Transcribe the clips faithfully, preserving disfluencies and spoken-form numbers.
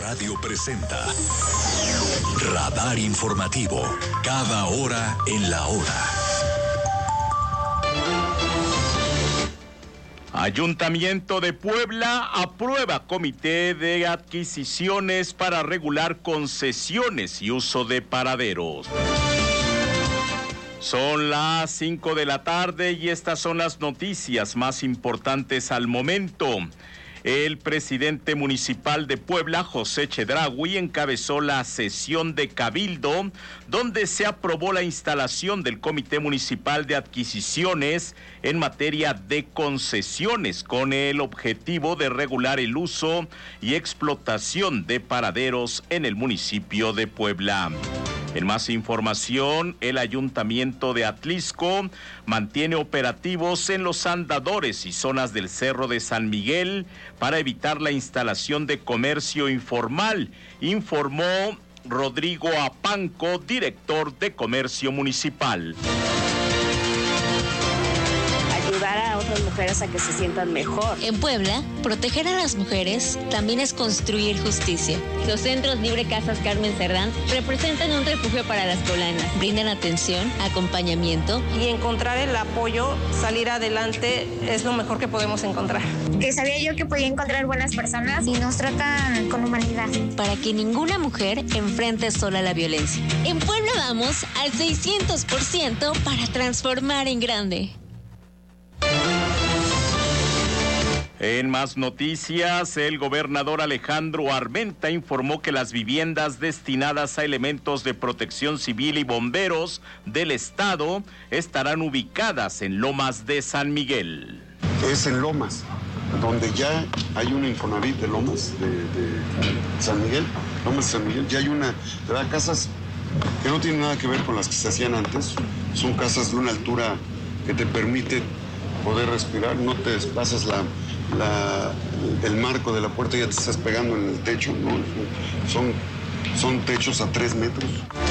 Radio presenta Radar Informativo, cada hora en la hora. Ayuntamiento de Puebla aprueba comité de adquisiciones para regular concesiones y uso de paraderos. Son las cinco de la tarde y estas son las noticias más importantes al momento. El presidente municipal de Puebla, José Chedraui, encabezó la sesión de Cabildo, donde se aprobó la instalación del Comité Municipal de Adquisiciones en materia de concesiones, con el objetivo de regular el uso y explotación de paraderos en el municipio de Puebla. En más información, el Ayuntamiento de Atlisco mantiene operativos en los andadores y zonas del Cerro de San Miguel para evitar la instalación de comercio informal, informó Rodrigo Apanco, director de Comercio Municipal. Ayudar a otras mujeres a que se sientan mejor. En Puebla, proteger a las mujeres también es construir justicia. Los centros Libre Casas Carmen Cerdán representan un refugio para las poblanas. Brindan atención, acompañamiento. Y encontrar el apoyo, salir adelante, es lo mejor que podemos encontrar. Que sabía yo que podía encontrar buenas personas y nos tratan con humanidad. Para que ninguna mujer enfrente sola la violencia. En Puebla vamos al seiscientos por ciento para transformar en grande. En más noticias, el gobernador Alejandro Armenta informó que las viviendas destinadas a elementos de protección civil y bomberos del estado estarán ubicadas en Lomas de San Miguel. Es en Lomas, donde ya hay una Infonavit de Lomas de, de San Miguel, Lomas de San Miguel, ya hay una, ¿verdad? Casas que no tienen nada que ver con las que se hacían antes, son casas de una altura que te permite poder respirar, no te desplazas la... La, el marco de la puerta, ya te estás pegando en el techo, ¿no? Son, son techos a tres metros.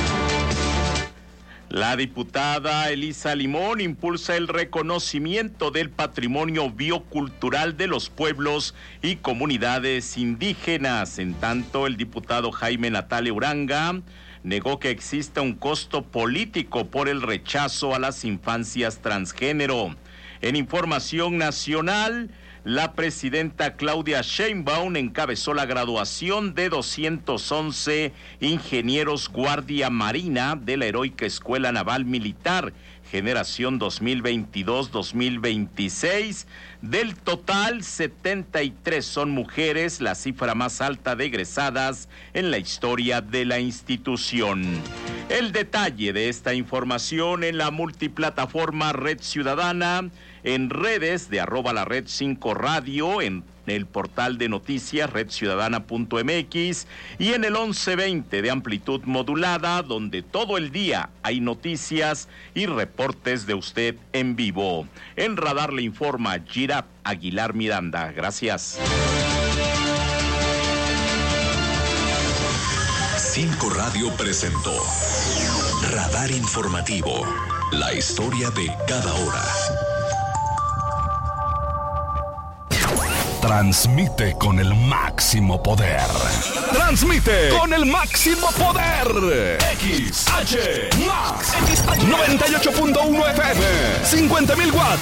La diputada Elisa Limón impulsa el reconocimiento del patrimonio biocultural de los pueblos y comunidades indígenas. En tanto, el diputado Jaime Natale Uranga negó que exista un costo político por el rechazo a las infancias transgénero. En información nacional, la presidenta Claudia Sheinbaum encabezó la graduación de doscientos once ingenieros Guardia Marina de la Heroica Escuela Naval Militar, generación dos mil veintidós dos mil veintiséis. Del total, setenta y tres son mujeres, la cifra más alta de egresadas en la historia de la institución. El detalle de esta información en la multiplataforma Red Ciudadana, en redes de arroba la red cinco radio, en el portal de noticias red ciudadana punto m x y en el once veinte de amplitud modulada, donde todo el día hay noticias y reportes de usted en vivo. En Radar le informa Gira Aguilar Miranda. Gracias. Cinco Radio presentó Radar Informativo, la historia de cada hora. Transmite con el máximo poder. Transmite con el máximo poder. X H Max noventa y ocho punto uno F M, cincuenta mil watts